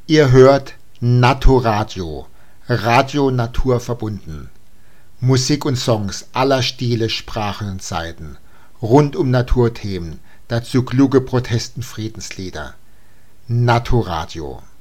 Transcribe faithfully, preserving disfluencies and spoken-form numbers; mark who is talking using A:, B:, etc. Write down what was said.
A: Ihr hört Naturadio, Radio Natur verbunden. Musik und Songs aller Stile, Sprachen und Zeiten, rund um Naturthemen, dazu kluge Protest- und Friedenslieder. Naturadio.